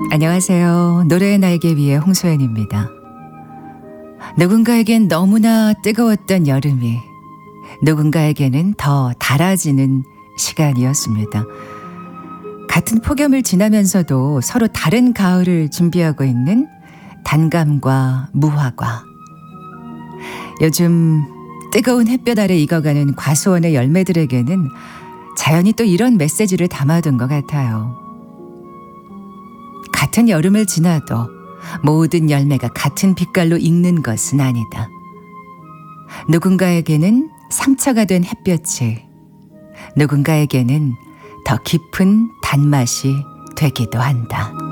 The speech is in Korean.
안녕하세요. 노래의 날개 위의 홍소연입니다. 누군가에겐 너무나 뜨거웠던 여름이 누군가에게는 더 달아지는 시간이었습니다. 같은 폭염을 지나면서도 서로 다른 가을을 준비하고 있는 단감과 무화과. 요즘 뜨거운 햇볕 아래 익어가는 과수원의 열매들에게는 자연이 또 이런 메시지를 담아둔 것 같아요. 같은 여름을 지나도 모든 열매가 같은 빛깔로 익는 것은 아니다. 누군가에게는 상처가 된 햇볕이, 누군가에게는 더 깊은 단맛이 되기도 한다.